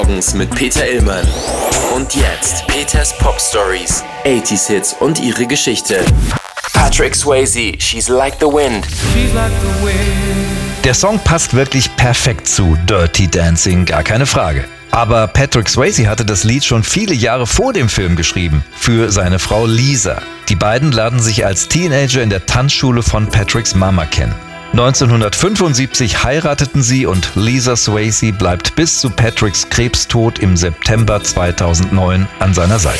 Morgens mit Peter Illmann. Und jetzt Peters Pop Stories, 80s Hits und ihre Geschichte. Patrick Swayze, She's Like the Wind. Der Song passt wirklich perfekt zu Dirty Dancing, gar keine Frage. Aber Patrick Swayze hatte das Lied schon viele Jahre vor dem Film geschrieben, für seine Frau Lisa. Die beiden lernen sich als Teenager in der Tanzschule von Patricks Mama kennen. 1975 heirateten sie und Lisa Swayze bleibt bis zu Patricks Krebstod im September 2009 an seiner Seite.